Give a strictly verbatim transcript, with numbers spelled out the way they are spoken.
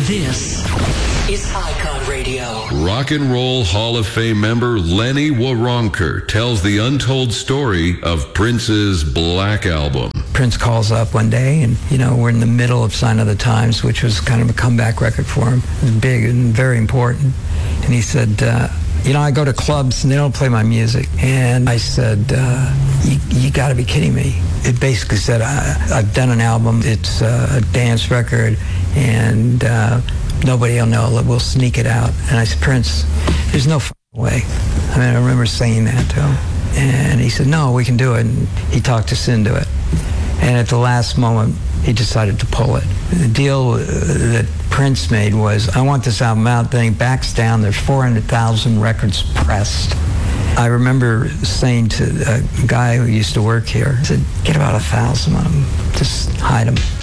This is Icon Radio. Rock and Roll Hall of Fame member Lenny Waronker tells the untold story of Prince's Black Album. Prince calls up one day, and, you know, we're in the middle of Sign of the Times, which was kind of a comeback record for him. It was big and very important. And he said, uh, you know, I go to clubs and they don't play my music. And I said, uh, you, you got to be kidding me. It basically said, I, I've done an album. It's uh, a dance record, and uh, nobody will know. We'll sneak it out. And I said, Prince, there's no f***ing way. I mean, I remember saying that to him. And he said, no, we can do it. And he talked us into it. And at the last moment, he decided to pull it. The deal that Prince made was, I want this album out. Then he backs down. There's four hundred thousand records pressed. I remember saying to a guy who used to work here, I said, get about a thousand of them. Just hide them.